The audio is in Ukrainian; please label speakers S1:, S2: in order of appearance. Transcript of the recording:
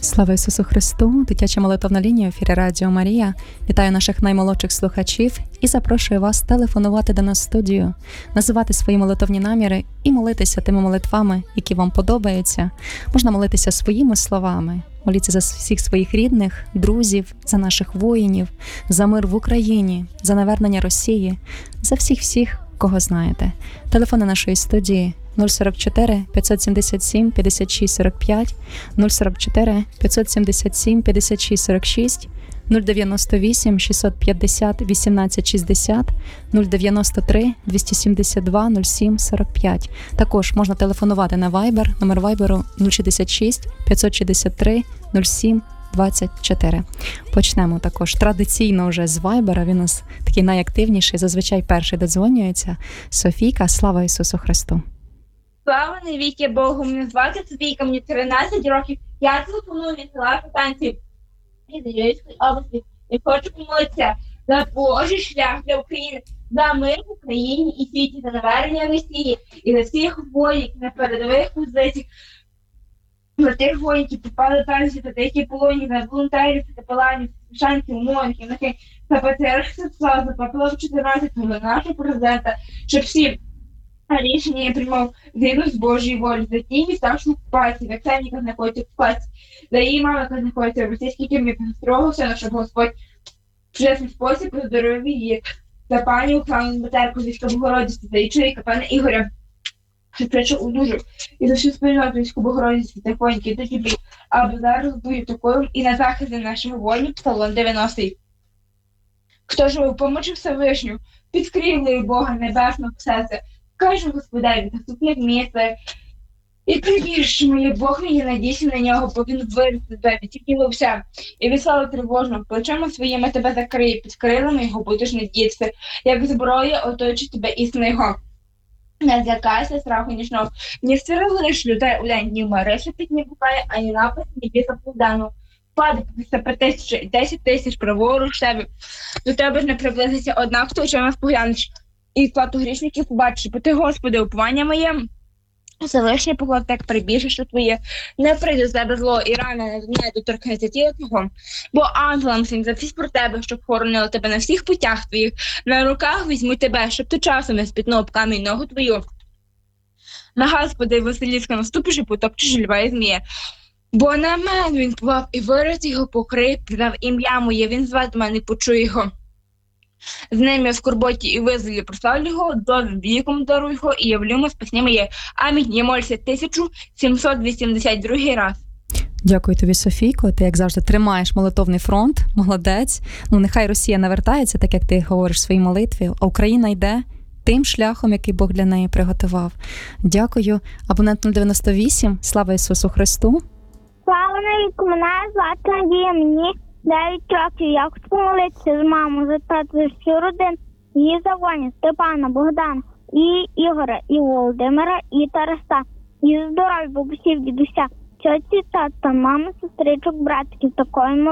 S1: Слава Ісусу Христу! Дитяча молитовна лінія в ефірі Радіо Марія. Вітаю наших наймолодших слухачів і запрошую вас телефонувати до нас в студію, називати свої молитовні наміри і молитися тими молитвами, які вам подобаються. Можна молитися своїми словами, моліться за всіх своїх рідних, друзів, за наших воїнів, за мир в Україні, за навернення Росії, за всіх, кого знаєте. Телефони нашої студії 044 577 56 45, 044 577 56 46, 098 650 18 60, 093 272 07 45. Також можна телефонувати на Viber, номер Viber 066 563 07 24. Почнемо також традиційно вже з Viber, він у нас такий найактивніший, зазвичай перший додзвонюється. Софійка, слава Ісусу Христу!
S2: Слава навіки Богу, мене звати Софійка, мені 13 років. Я телефоную від села Потанців із Львівської області і хочу помолитися за Божий шлях для України, за мир в Україні і світі, за навернення Росії і за всіх воїнів на передових позиціях, за тих воїнів, які попали танці, за тих, які полоні, за волонтерів, за капеланів, священників, умовників, за патріарха Святослава, за папу 14, за нашого президента, щоб всі рішення я приймав згідно з Божою волею, за ті міста, що окупації, за цей, яка знаходиться в окупації, за її мама, яка знаходиться в російській тюрмі, строго, щоб Господь в чесний спосіб поздоровив її, за пані Оксану Матерку, війська Богородиці, за її чоловіка, пана Ігоря, що прийшов у дуже, і за всю спільноту війську Богородиці, та воїнки, та тобі, або зараз бою такою і на захист нашого воїнів, Псалом 90. Хто живе в помочі Всевишню, підкрівлює Бога Небесного Серця, каже Господеві, заступник місце, і прибіж моє Бог, і надійся на нього, бо він виросте тебе, відтікнувся, і від слави тривожно, плечима своїми тебе закриє, під крилами його будеш надіятися, як зброя оточить тебе істина його. Не злякайся страху нічного, ні стерегли людей улянь, ні мережі під не букає, ані напис, ні біса повдану. Впаде по тисячі і 10 тисяч праворуч тебе, до тебе ж не приблизиться, однак хто очима споглянеш, і плату грішників побачиш, бо ти, Господи, уповання моє, Всевишній поклад так прибіжиш у твоє, не прийде з тебе зло, і рана не доторкнеться тіла твого, бо ангелам всім завсість про тебе, щоб хоронили тебе на всіх путях твоїх, на руках візьмуть тебе, щоб ти часом не спітнув об камінь ногу твою. На Господи, Василівська наступиш і потопчеш льва і змія. Бо на мене він повав, і вираз його покрив, придав ім'я моє, він звати мене, почує його. З ним я в скорботі і визволі прославлю його, до віком дарую його, і явлю йому спасіння моє. Амінь. Я молюся 1782 раз.
S1: Дякую тобі, Софійко. Ти, як завжди, тримаєш молитовний фронт. Молодець. Нехай Росія не вертається, так як ти говориш в своїй молитві, а Україна йде тим шляхом, який Бог для неї приготував. Дякую. Абонент 098. Слава Ісусу Христу.
S3: Слава навіки, мене звати Надія, мені 9 років. Я хочу помолитися з мамою, за тату, за всю родину, її за Ваню, Степана, Богдана, і Ігоря, і Володимира, і Тараса, і здоров'я бабусів, дідуся, тьоті, тата, мами, сестричок, братиків, такої